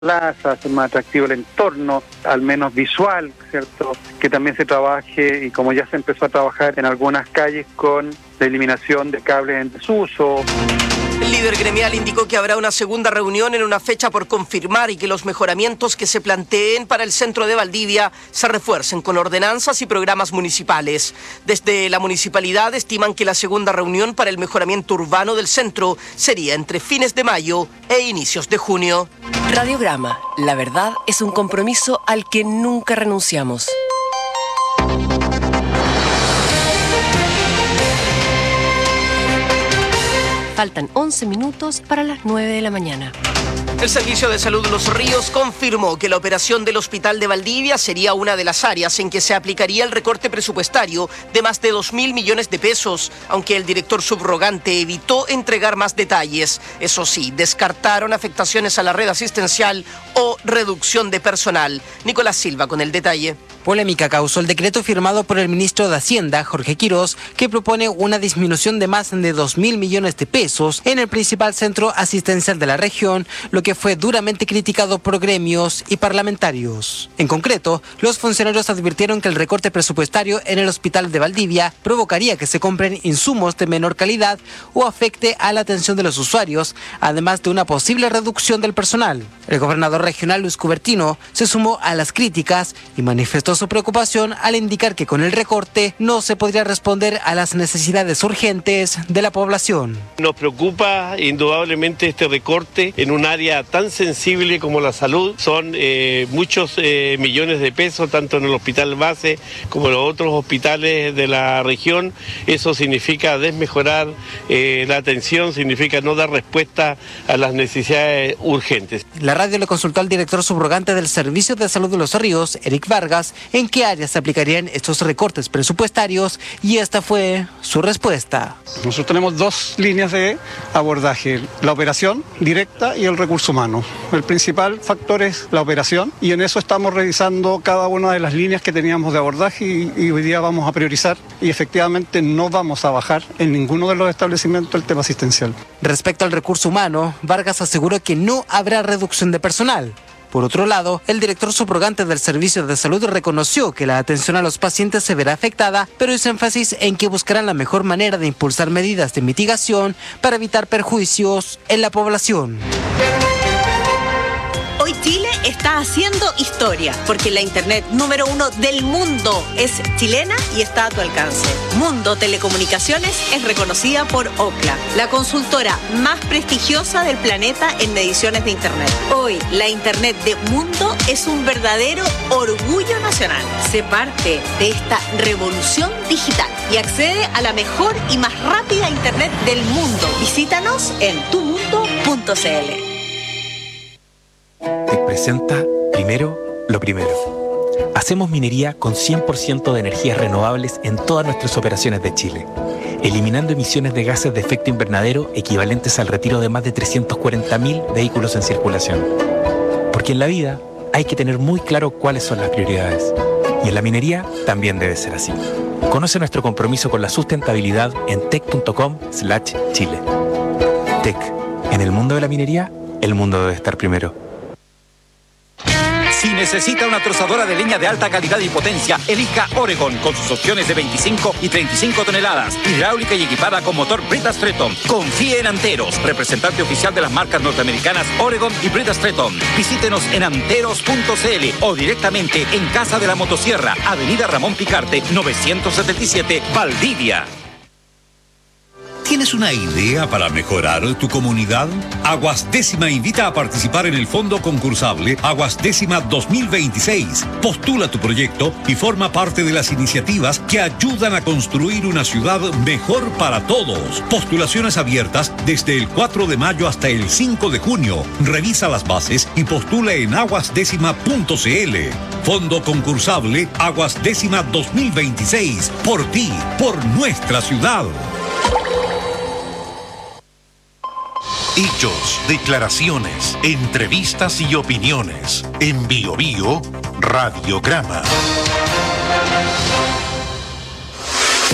plaza, hacer más atractivo el entorno, al menos visual, ¿cierto? Que también se trabaje, y como ya se empezó a trabajar en algunas calles, con la eliminación de cables en desuso. El líder gremial indicó que habrá una segunda reunión en una fecha por confirmar y que los mejoramientos que se planteen para el centro de Valdivia se refuercen con ordenanzas y programas municipales. Desde la municipalidad estiman que la segunda reunión para el mejoramiento urbano del centro sería entre fines de mayo e inicios de junio. Radiograma, la verdad es un compromiso al que nunca renunciamos. Faltan 11 minutos para las 9 de la mañana. El Servicio de Salud Los Ríos confirmó que la operación del Hospital de Valdivia sería una de las áreas en que se aplicaría el recorte presupuestario de más de 2.000 millones de pesos, aunque el director subrogante evitó entregar más detalles. Eso sí, descartaron afectaciones a la red asistencial o reducción de personal. Nicolás Silva con el detalle. Polémica causó el decreto firmado por el ministro de Hacienda, Jorge Quirós, que propone una disminución de más de 2.000 millones de pesos en el principal centro asistencial de la región, lo que fue duramente criticado por gremios y parlamentarios. En concreto, los funcionarios advirtieron que el recorte presupuestario en el Hospital de Valdivia provocaría que se compren insumos de menor calidad o afecte a la atención de los usuarios, además de una posible reducción del personal. El gobernador regional Luis Cubertino se sumó a las críticas y manifestó su preocupación al indicar que con el recorte no se podría responder a las necesidades urgentes de la población. Nos preocupa indudablemente este recorte en un área tan sensible como la salud. Son muchos millones de pesos, tanto en el hospital base como en los otros hospitales de la región. Eso significa desmejorar la atención, significa no dar respuesta a las necesidades urgentes. La radio le consultó al director subrogante del Servicio de Salud de Los Ríos, Eric Vargas, en qué áreas se aplicarían estos recortes presupuestarios, y esta fue su respuesta. Nosotros tenemos dos líneas de abordaje: la operación directa y el recurso humano. El principal factor es la operación, y en eso estamos revisando cada una de las líneas que teníamos de abordaje, y hoy día vamos a priorizar, y efectivamente no vamos a bajar en ninguno de los establecimientos el tema asistencial. Respecto al recurso humano, Vargas aseguró que no habrá reducción de personal. Por otro lado, el director subrogante del Servicio de Salud reconoció que la atención a los pacientes se verá afectada, pero hizo énfasis en que buscarán la mejor manera de impulsar medidas de mitigación para evitar perjuicios en la población. Hoy Chile está haciendo historia, porque la internet número 1 del mundo es chilena y está a tu alcance. Mundo Telecomunicaciones es reconocida por Ookla, la consultora más prestigiosa del planeta en mediciones de internet. Hoy, la internet de Mundo es un verdadero orgullo nacional. Sé parte de esta revolución digital y accede a la mejor y más rápida internet del mundo. Visítanos en tumundo.cl. Te presenta Primero lo Primero. Hacemos minería con 100% de energías renovables en todas nuestras operaciones de Chile, eliminando emisiones de gases de efecto invernadero equivalentes al retiro de más de 340.000 vehículos en circulación. Porque en la vida hay que tener muy claro cuáles son las prioridades. Y en la minería también debe ser así. Conoce nuestro compromiso con la sustentabilidad en tec.com/Chile. Tec. En el mundo de la minería, el mundo debe estar primero. Si necesita una trozadora de leña de alta calidad y potencia, elija Oregon con sus opciones de 25 y 35 toneladas, hidráulica y equipada con motor Brita Stretton. Confíe en Anteros, representante oficial de las marcas norteamericanas Oregon y Brita Stretton. Visítenos en anteros.cl o directamente en Casa de la Motosierra, Avenida Ramón Picarte, 977, Valdivia. ¿Tienes una idea para mejorar tu comunidad? Aguas Décima invita a participar en el fondo concursable Aguas Décima 2026. Postula tu proyecto y forma parte de las iniciativas que ayudan a construir una ciudad mejor para todos. Postulaciones abiertas desde el 4 de mayo hasta el 5 de junio. Revisa las bases y postula en aguasdécima.cl. Fondo concursable Aguas Décima 2026. Por ti, por nuestra ciudad. Hechos, declaraciones, entrevistas y opiniones. En Bio Bio, Radiograma.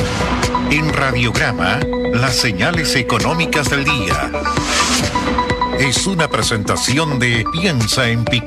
En Radiograma, las señales económicas del día. es una presentación de Piensa en